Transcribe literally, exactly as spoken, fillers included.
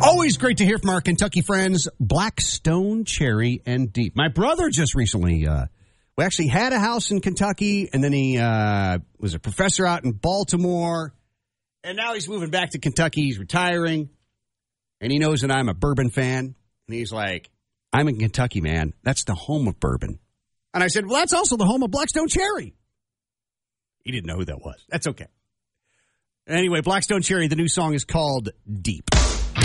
Always great to hear from our Kentucky friends, Blackstone, Cherry, and Deep. My brother just recently, uh, we actually had a house in Kentucky, and then he uh, was a professor out in Baltimore, and now he's moving back to Kentucky. He's retiring, and he knows that I'm a bourbon fan, and he's like, I'm in Kentucky, man. That's the home of bourbon. And I said, well, that's also the home of Blackstone Cherry. He didn't know who that was. That's okay. Anyway, Blackstone Cherry, the new song is called Deep.